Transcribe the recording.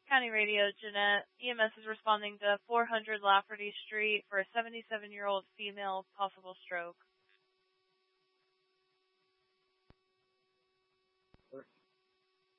County Radio, Jeanette. EMS is responding to 400 Lafferty Street for a 77-year-old female, possible stroke.